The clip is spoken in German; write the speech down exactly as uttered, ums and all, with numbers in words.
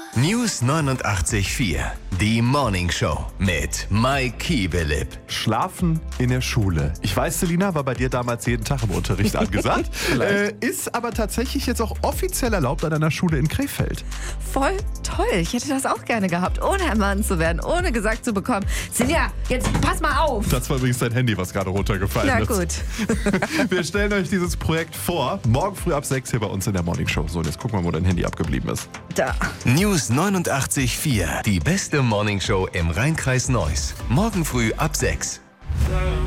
News neunundachtzig Komma vier. Die Morning Show mit Mike Kiebelip. Schlafen in der Schule. Ich weiß, Selina, war bei dir damals jeden Tag im Unterricht angesagt. äh, ist aber tatsächlich jetzt auch offiziell erlaubt an einer Schule in Krefeld. Voll toll. Ich hätte das auch gerne gehabt, ohne ermahnt zu werden, ohne gesagt zu bekommen, Silja, jetzt pass mal auf. Das war übrigens dein Handy, was gerade runtergefallen Na ist. gut. Wir stellen euch dieses Projekt vor. Morgen früh ab sechs hier bei uns in der Morning Show. So, und jetzt gucken wir mal, wo dein Handy abgeblieben ist. Da. News neunundachtzig Komma vier. Die beste Morning Show im Rheinkreis Neuss. Morgen früh ab sechs.